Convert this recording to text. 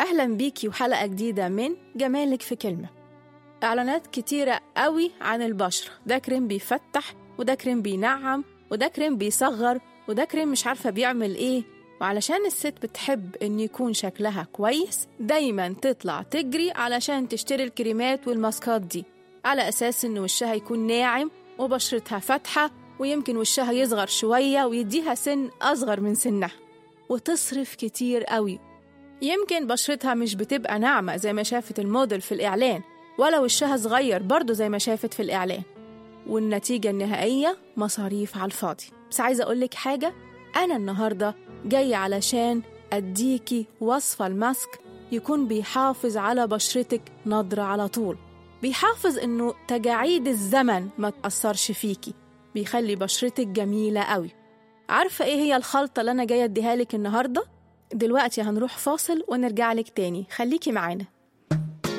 أهلا بيكي وحلقة جديدة من جمالك في كلمة. إعلانات كتيرة قوي عن البشرة، ده كريم بيفتح، وده كريم بينعم، وده كريم بيصغر، وده كريم مش عارفة بيعمل إيه. وعلشان الست بتحب إن يكون شكلها كويس دايما تطلع تجري علشان تشتري الكريمات والماسكات دي، على أساس إن وشها يكون ناعم وبشرتها فاتحة، ويمكن وشها يصغر شوية ويديها سن أصغر من سنها، وتصرف كتير قوي. يمكن بشرتها مش بتبقى ناعمة زي ما شافت الموديل في الإعلان، ولا وشها صغير برضو زي ما شافت في الإعلان، والنتيجة النهائية مصاريف على الفاضي. بس عايزة أقولك حاجة، أنا النهاردة جاية علشان أديكي وصفة الماسك يكون بيحافظ على بشرتك نضرة على طول، بيحافظ إنه تجاعيد الزمن ما تأثرش فيكي، بيخلي بشرتك جميلة قوي. عارفة إيه هي الخلطة اللي أنا جاية أديها لك النهاردة؟ دلوقتي هنروح فاصل ونرجع لك تاني، خليكي معانا.